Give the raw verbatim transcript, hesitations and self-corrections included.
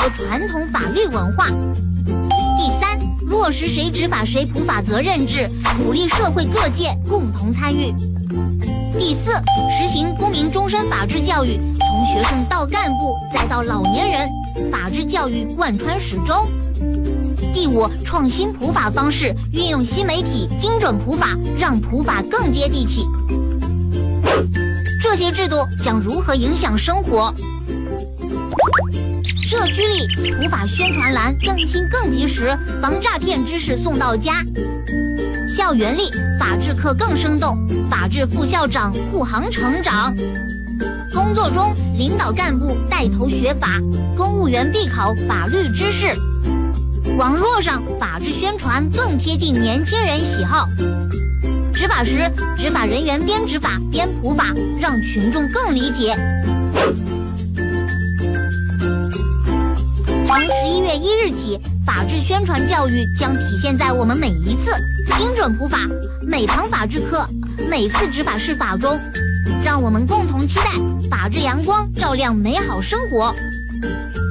和传统法律文化。第三，落实谁执法谁普法责任制，鼓励社会各界共同参与。第四，实行公民终身法治教育，从学生到干部再到老年人，法治教育贯穿始终。第五，创新普法方式，运用新媒体精准普法，让普法更接地气。这些制度将如何影响生活？社区里普法宣传栏更新更及时，防诈骗知识送到家。校园里法治课更生动，法治副校长护航成长。工作中领导干部带头学法，公务员必考法律知识。网络上法治宣传更贴近年轻人喜好。执法时，执法人员边执法边普法，让群众更理解。从十一月一日起，法治宣传教育将体现在我们每一次精准普法、每堂法治课、每次执法释法中。让我们共同期待法治阳光照亮美好生活。